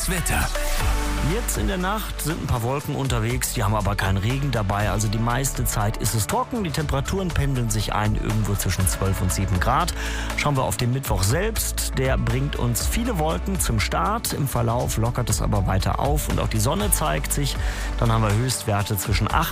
Das Wetter. Jetzt in der Nacht sind ein paar Wolken unterwegs, die haben aber keinen Regen dabei. Also die meiste Zeit ist es trocken. Die Temperaturen pendeln sich ein irgendwo zwischen 12 und 7 Grad. Schauen wir auf den Mittwoch selbst. Der bringt uns viele Wolken zum Start. Im Verlauf lockert es aber weiter auf und auch die Sonne zeigt sich. Dann haben wir Höchstwerte zwischen 8